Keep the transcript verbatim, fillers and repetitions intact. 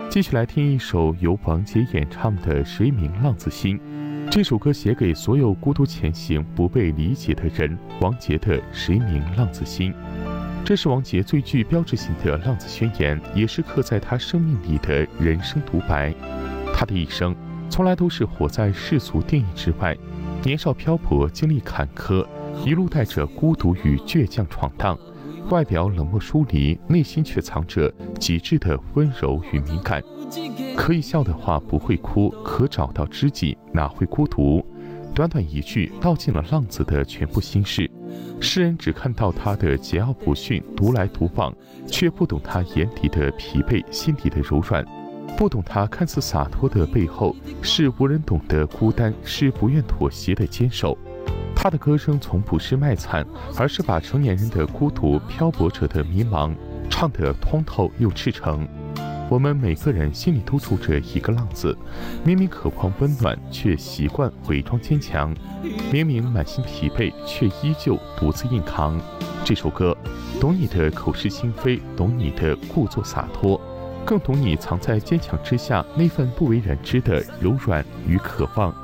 继续来听一首由王杰演唱的《谁明浪子心》。这首歌写给所有孤独前行、不被理解的人。王杰的《谁明浪子心》，这是王杰最具标志性的浪子宣言，也是刻在他生命里的人生独白。他的一生从来都是活在世俗定义之外，年少漂泊，经历坎坷，一路带着孤独与倔强闯荡。外表冷漠疏离，内心却藏着极致的温柔与敏感。可以笑的话不会哭，可找到知己哪会孤独？短短一句道尽了浪子的全部心事。世人只看到他的桀骜不驯、独来独往，却不懂他眼底的疲惫、心底的柔软，不懂他看似洒脱的背后是无人懂的孤单，是不愿妥协的坚守。他的歌声从不是卖惨，而是把成年人的孤独、漂泊者的迷茫唱得通透又赤诚。我们每个人心里都住着一个浪子，明明渴望温暖，却习惯伪装坚强；明明满心疲惫，却依旧独自硬扛。这首歌懂你的口是心非，懂你的故作洒脱，更懂你藏在坚强之下那份不为人知的柔软与渴望。